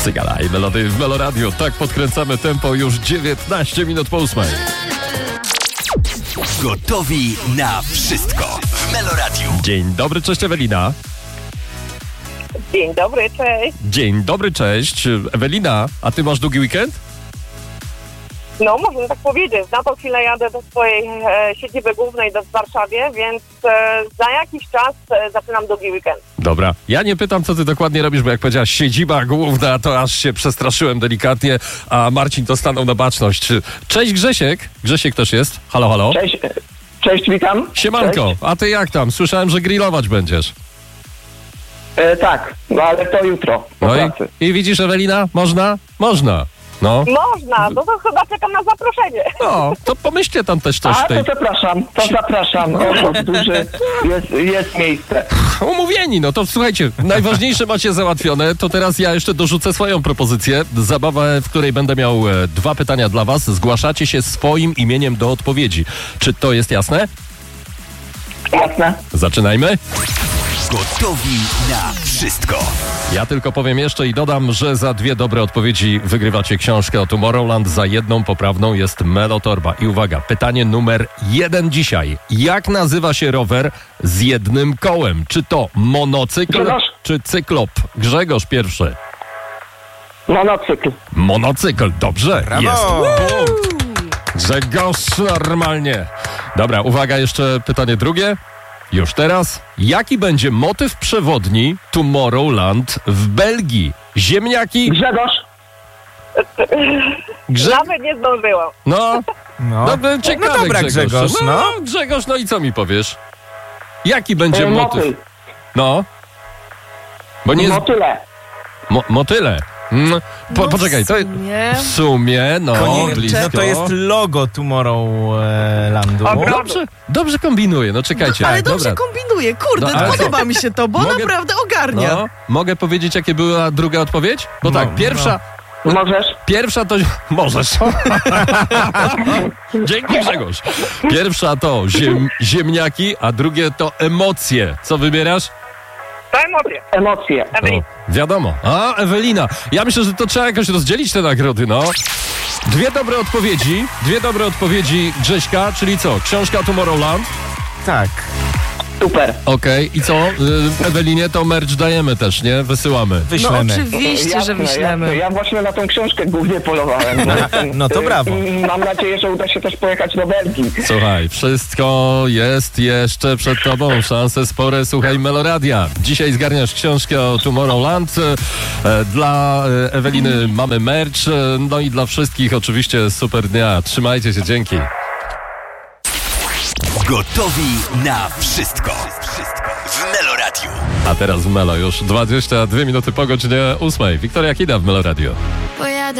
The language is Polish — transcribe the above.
Sygalaj melody w Meloradiu. Tak podkręcamy tempo już 19 minut po 8. Gotowi na wszystko w Meloradiu. Dzień dobry, cześć Ewelina. Dzień dobry, cześć. Dzień dobry, cześć. Ewelina, a ty masz długi weekend? No, można tak powiedzieć. Na tą chwilę jadę do swojej siedziby głównej w Warszawie, więc za jakiś czas zaczynam długi weekend. Dobra. Ja nie pytam, co ty dokładnie robisz, bo jak powiedziałaś siedziba główna, to aż się przestraszyłem delikatnie, a Marcin to stanął na baczność. Cześć Grzesiek. Grzesiek też jest. Halo, halo. Cześć, witam. Siemanko. Cześć. A ty jak tam? Słyszałem, że grillować będziesz. Tak, no ale to jutro po pracy. I widzisz, Ewelina? Można? Można. No. Można, no to chyba czekam na zaproszenie. No, to pomyślcie tam też coś w tej... To zapraszam. Duży jest miejsce. Umówieni, no to słuchajcie, najważniejsze macie załatwione, to teraz ja jeszcze dorzucę swoją propozycję. Zabawę, w której będę miał 2 pytania dla was. Zgłaszacie się swoim imieniem do odpowiedzi. Czy to jest jasne? Jasne. Zaczynajmy. Gotowi na wszystko. Ja tylko powiem jeszcze i dodam, że za 2 dobre odpowiedzi wygrywacie książkę o Tomorrowland, za 1 poprawną jest Melotorba. I uwaga, pytanie numer 1 dzisiaj. Jak nazywa się rower z jednym kołem? Czy to monocykl, Grzegorz? czy cyklop? Grzegorz pierwszy. Monocykl. Monocykl, dobrze, Brawo! jest punkt. Grzegorz normalnie. Dobra, uwaga, jeszcze pytanie drugie. Już teraz. Jaki będzie motyw przewodni Tomorrowland w Belgii? Ziemniaki? Grzegorz. Nawet nie zdążyłam. No, ciekawe, No dobra, Grzegorz, no. Grzegorz, no i co mi powiesz? Jaki będzie motyw? Motyl. No. Bo nie... Motyle. Motyle. Poczekaj, to w sumie, blisko. No to jest logo Tomorrowlandu. Dobrze kombinuję, no czekajcie. Ale dobrze kombinuje, kurde, No, ale podoba mi się to, bo naprawdę ogarnia. No, mogę powiedzieć, jakie była druga odpowiedź? Bo tak, pierwsza... Możesz? Pierwsza to... Możesz. Dzięki, Grzegorz. Pierwsza to ziemniaki, a drugie to emocje. Co wybierasz? To emocje. Emocje. Ewelina. Wiadomo. A, Ewelina. Ja myślę, że to trzeba jakoś rozdzielić te nagrody, no. 2 dobre odpowiedzi Grześka, czyli co? Książka Tomorrowland? Tak. Super. Okej. I co? Ewelinie to merch dajemy też, nie? Wysyłamy. Wyślemy. No oczywiście, że wyślemy. Jasne. Ja właśnie na tą książkę głównie polowałem. No to brawo. Mam nadzieję, że uda się też pojechać do Belgii. Słuchaj, wszystko jest jeszcze przed tobą. Szanse spore. Słuchaj Meloradia. Dzisiaj zgarniasz książkę o Tomorrowland. Dla Eweliny mamy merch. No i dla wszystkich oczywiście super dnia. Trzymajcie się. Dzięki. Gotowi na wszystko w Meloradiu. A teraz w Melo już 22 minuty po godzinie 8. Wiktoria Kida w Meloradiu.